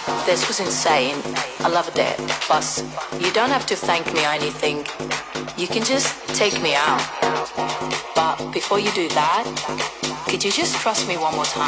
This was insane. I loved it. But you don't have to thank me or anything. You can just take me out. But before you do that, could you just trust me one more time?